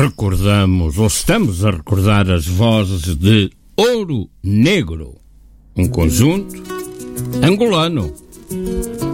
recordamos, ou estamos a recordar, as vozes de Ouro Negro, um conjunto angolano.